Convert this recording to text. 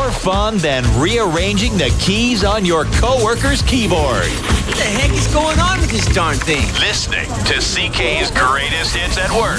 more fun than rearranging the keys on your coworker's keyboard. What the heck is going on with this darn thing? Listening to CK's greatest hits at work